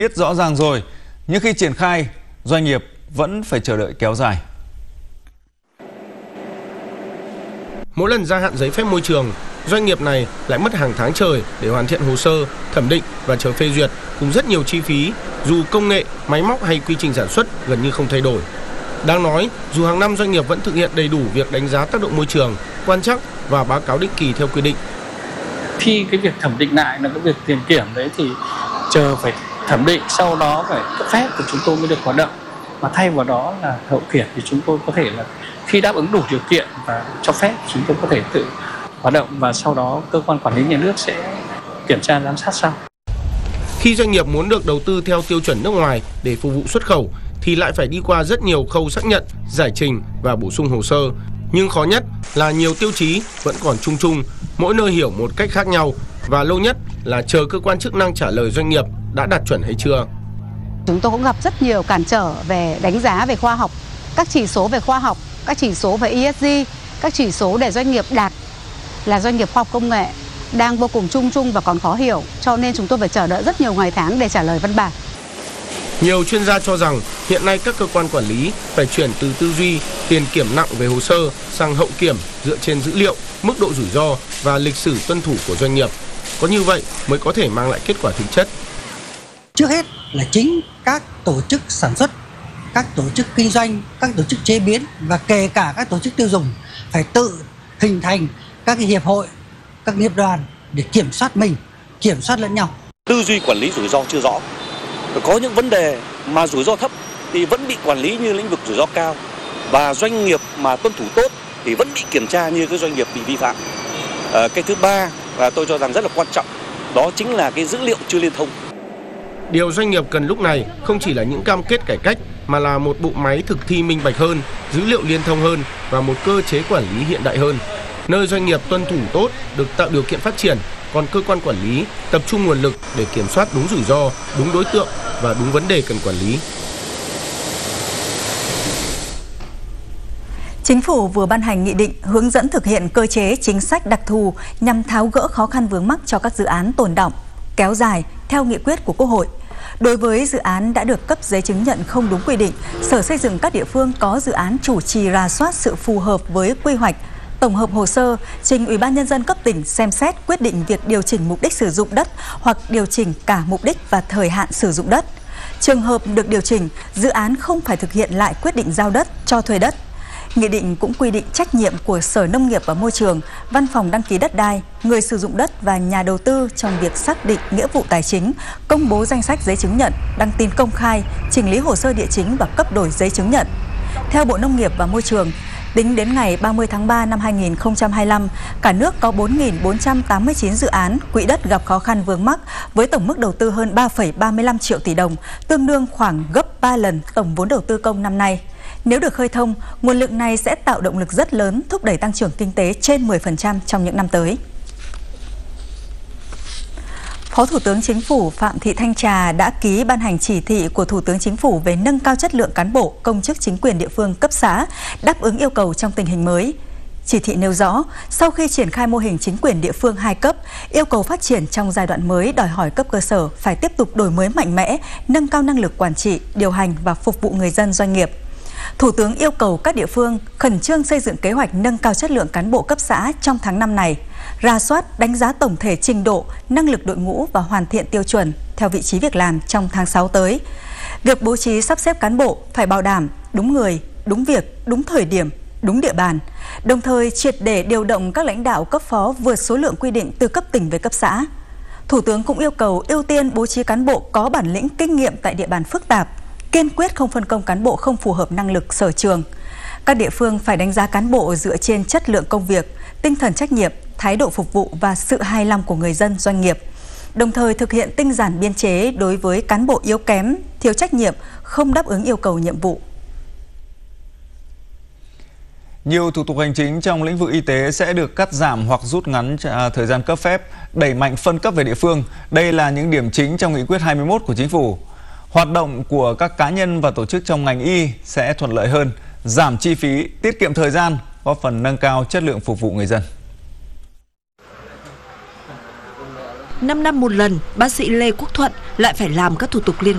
Biết rõ ràng rồi, nhưng khi triển khai, doanh nghiệp vẫn phải chờ đợi kéo dài. Mỗi lần gia hạn giấy phép môi trường, doanh nghiệp này lại mất hàng tháng trời để hoàn thiện hồ sơ, thẩm định và chờ phê duyệt, cùng rất nhiều chi phí, dù công nghệ, máy móc hay quy trình sản xuất gần như không thay đổi. Đáng nói, dù hàng năm doanh nghiệp vẫn thực hiện đầy đủ việc đánh giá tác động môi trường, quan trắc và báo cáo định kỳ theo quy định. Khi cái việc thẩm định lại là cái việc tiền kiểm đấy thì chờ phải thẩm định, sau đó phải cấp phép của chúng tôi mới được hoạt động. Mà thay vào đó là hậu kiểm thì chúng tôi có thể là khi đáp ứng đủ điều kiện và cho phép chúng tôi có thể tự hoạt động và sau đó cơ quan quản lý nhà nước sẽ kiểm tra giám sát sau. Khi doanh nghiệp muốn được đầu tư theo tiêu chuẩn nước ngoài để phục vụ xuất khẩu thì lại phải đi qua rất nhiều khâu xác nhận, giải trình và bổ sung hồ sơ. Nhưng khó nhất là nhiều tiêu chí vẫn còn chung chung, mỗi nơi hiểu một cách khác nhau và lâu nhất là chờ cơ quan chức năng trả lời doanh nghiệp đã đạt chuẩn hay chưa. Chúng tôi cũng gặp rất nhiều cản trở về đánh giá về khoa học, các chỉ số về khoa học, các chỉ số về ESG, các chỉ số để doanh nghiệp đạt là doanh nghiệp khoa học công nghệ đang vô cùng chung và còn khó hiểu, cho nên chúng tôi phải chờ đợi rất nhiều ngày tháng để trả lời văn bản. Nhiều chuyên gia cho rằng hiện nay các cơ quan quản lý phải chuyển từ tư duy tiền kiểm nặng về hồ sơ sang hậu kiểm dựa trên dữ liệu, mức độ rủi ro và lịch sử tuân thủ của doanh nghiệp. Có như vậy mới có thể mang lại kết quả thực chất. Trước hết là chính các tổ chức sản xuất, các tổ chức kinh doanh, các tổ chức chế biến và kể cả các tổ chức tiêu dùng phải tự hình thành các hiệp hội, các nghiệp đoàn để kiểm soát mình, kiểm soát lẫn nhau. Tư duy quản lý rủi ro chưa rõ. Có những vấn đề mà rủi ro thấp thì vẫn bị quản lý như lĩnh vực rủi ro cao, và doanh nghiệp mà tuân thủ tốt thì vẫn bị kiểm tra như cái doanh nghiệp bị vi phạm. Cái thứ ba và tôi cho rằng rất là quan trọng, đó chính là cái dữ liệu chưa liên thông. Điều doanh nghiệp cần lúc này không chỉ là những cam kết cải cách mà là một bộ máy thực thi minh bạch hơn, dữ liệu liên thông hơn và một cơ chế quản lý hiện đại hơn. Nơi doanh nghiệp tuân thủ tốt được tạo điều kiện phát triển, còn cơ quan quản lý tập trung nguồn lực để kiểm soát đúng rủi ro, đúng đối tượng và đúng vấn đề cần quản lý. Chính phủ vừa ban hành nghị định hướng dẫn thực hiện cơ chế chính sách đặc thù nhằm tháo gỡ khó khăn vướng mắc cho các dự án tồn đọng, kéo dài theo nghị quyết của Quốc hội. Đối với dự án đã được cấp giấy chứng nhận không đúng quy định, Sở Xây dựng các địa phương có dự án chủ trì rà soát sự phù hợp với quy hoạch, tổng hợp hồ sơ, trình Ủy ban Nhân dân cấp tỉnh xem xét quyết định việc điều chỉnh mục đích sử dụng đất hoặc điều chỉnh cả mục đích và thời hạn sử dụng đất. Trường hợp được điều chỉnh, dự án không phải thực hiện lại quyết định giao đất, cho thuê đất. Nghị định cũng quy định trách nhiệm của Sở Nông nghiệp và Môi trường, Văn phòng đăng ký đất đai, người sử dụng đất và nhà đầu tư trong việc xác định nghĩa vụ tài chính, công bố danh sách giấy chứng nhận, đăng tin công khai, chỉnh lý hồ sơ địa chính và cấp đổi giấy chứng nhận. Theo Bộ Nông nghiệp và Môi trường, tính đến ngày 30 tháng 3 năm 2025, cả nước có 4.489 dự án quỹ đất gặp khó khăn vướng mắc với tổng mức đầu tư hơn 3,35 triệu tỷ đồng, tương đương khoảng gấp 3 lần tổng vốn đầu tư công năm nay. Nếu được khơi thông, nguồn lực này sẽ tạo động lực rất lớn thúc đẩy tăng trưởng kinh tế trên 10% trong những năm tới. Phó Thủ tướng Chính phủ Phạm Thị Thanh Trà đã ký ban hành chỉ thị của Thủ tướng Chính phủ về nâng cao chất lượng cán bộ, công chức chính quyền địa phương cấp xã, đáp ứng yêu cầu trong tình hình mới. Chỉ thị nêu rõ, sau khi triển khai mô hình chính quyền địa phương 2 cấp, yêu cầu phát triển trong giai đoạn mới đòi hỏi cấp cơ sở phải tiếp tục đổi mới mạnh mẽ, nâng cao năng lực quản trị, điều hành và phục vụ người dân doanh nghiệp. Thủ tướng yêu cầu các địa phương khẩn trương xây dựng kế hoạch nâng cao chất lượng cán bộ cấp xã trong tháng 5 này, rà soát, đánh giá tổng thể trình độ, năng lực đội ngũ và hoàn thiện tiêu chuẩn theo vị trí việc làm trong tháng 6 tới. Việc bố trí sắp xếp cán bộ phải bảo đảm đúng người, đúng việc, đúng thời điểm, đúng địa bàn, đồng thời triệt để điều động các lãnh đạo cấp phó vượt số lượng quy định từ cấp tỉnh về cấp xã. Thủ tướng cũng yêu cầu ưu tiên bố trí cán bộ có bản lĩnh kinh nghiệm tại địa bàn phức tạp, kiên quyết không phân công cán bộ không phù hợp năng lực sở trường. Các địa phương phải đánh giá cán bộ dựa trên chất lượng công việc, tinh thần trách nhiệm, thái độ phục vụ và sự hài lòng của người dân doanh nghiệp. Đồng thời thực hiện tinh giản biên chế đối với cán bộ yếu kém, thiếu trách nhiệm, không đáp ứng yêu cầu nhiệm vụ. Nhiều thủ tục hành chính trong lĩnh vực y tế sẽ được cắt giảm hoặc rút ngắn thời gian cấp phép, đẩy mạnh phân cấp về địa phương. Đây là những điểm chính trong nghị quyết 21 của Chính phủ. Hoạt động của các cá nhân và tổ chức trong ngành y sẽ thuận lợi hơn, giảm chi phí, tiết kiệm thời gian, góp phần nâng cao chất lượng phục vụ người dân. 5 năm một lần, bác sĩ Lê Quốc Thuận lại phải làm các thủ tục liên